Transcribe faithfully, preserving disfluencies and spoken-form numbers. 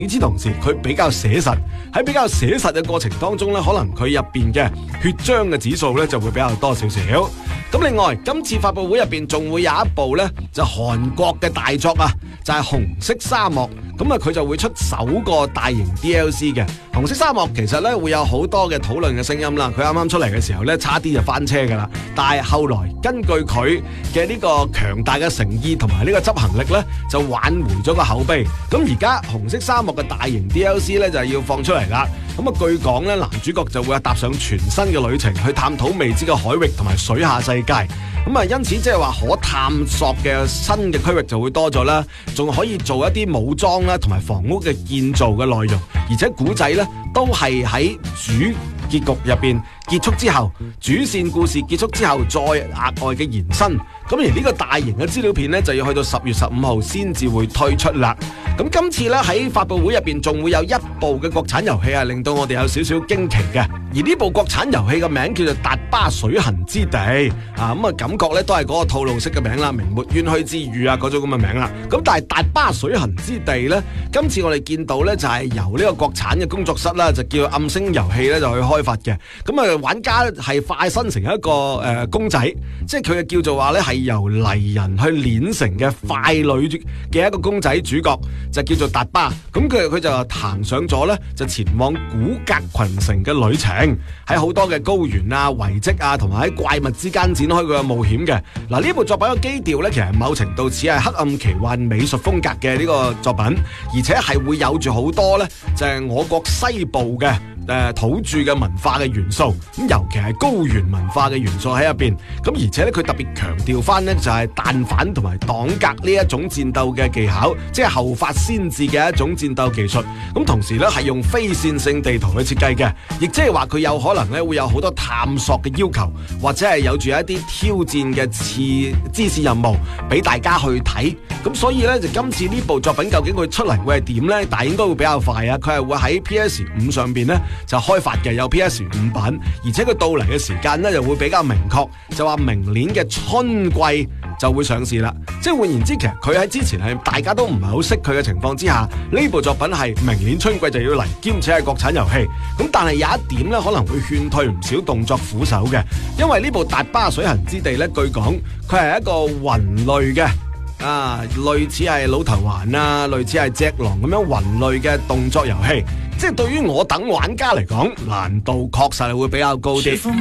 與此同時，佢比較寫實，喺比較寫實嘅過程當中咧，可能佢入邊嘅血漿嘅指數咧就會比較多少少。咁另外，今次發佈會入邊仲會有一部咧就韓國嘅大作啊，就係、是《紅色沙漠》。咁啊，佢就會出首個大型 D L C 嘅《紅色沙漠》。其實咧會有好多嘅討論嘅聲音啦。佢啱啱出嚟嘅時候咧，差啲就翻車噶啦。但係後來根據佢嘅呢個強大嘅誠意同埋呢個執行力咧，就挽回咗個口碑。咁而家《紅色沙漠》嘅大型 D L C 咧就係要放出嚟啦。咁啊，據講咧，男主角就會踏上全新嘅旅程，去探討未知嘅海域同埋水下世界。咁啊，因此即係話可探索嘅新嘅區域就會多咗啦，仲可以做一啲武裝啦，同埋房屋嘅建造嘅內容，而且古仔咧都係喺主結局入邊結束之後，主線故事結束之後再額外嘅延伸。咁而呢個大型嘅資料片咧就要去到十月十五號先至會推出啦。咁今次咧喺發佈會入邊仲會有一部嘅國產遊戲啊，令到我哋有少少驚奇嘅。而呢部國產遊戲嘅名叫做《達巴水痕之地》啊，咁啊感覺咧都係嗰個套路式嘅名啦，明末冤虛之語啊嗰種咁嘅名啦。咁但係《達巴水痕之地》咧，今次我哋見到咧就係由呢個國產嘅工作室啦，就叫暗星遊戲咧就去開發嘅。咁啊玩家係化身成一個誒、呃、公仔，即係佢嘅叫做話咧係由泥人去煉成嘅傀儡嘅一個公仔主角。就叫做達巴，咁佢佢就行上咗咧，就前往古格群城嘅旅程，喺好多嘅高原啊、遺跡啊，同埋喺怪物之間展開佢嘅冒險嘅。嗱，呢部作品嘅基調咧，其實某程度似係黑暗奇幻美術風格嘅呢個作品，而且係會有住好多咧，就係、是、我國西部嘅。誒土著嘅文化嘅元素，咁尤其係高原文化嘅元素喺入邊，咁而且咧佢特別強調翻呢，就係彈反同埋擋格呢一種戰鬥嘅技巧，即係後發先至嘅一種戰鬥技術。咁同時咧係用非線性地圖去設計嘅，亦即係話佢有可能咧會有好多探索嘅要求，或者係有住一啲挑戰嘅次支線任務俾大家去睇。咁所以咧就今次呢部作品究竟佢出嚟會係點咧？但係應該會比較快啊！佢係會喺 P S 五上邊咧。就開發嘅有 P S 五版，而且佢到嚟嘅時間咧就會比較明確，就話明年嘅春季就會上市啦。即係換言之，其實佢喺之前係大家都唔係好識佢嘅情況之下，呢部作品係明年春季就要嚟，兼且係國產遊戲。咁但係有一點咧可能會勸退唔少動作苦手嘅，因為呢部達巴水痕之地咧，據講佢係一個魂類嘅。啊，類似係老頭環啊，類似係隻狼咁樣魂類嘅動作遊戲，即係對於我等玩家嚟講，難度確實係會比較高啲。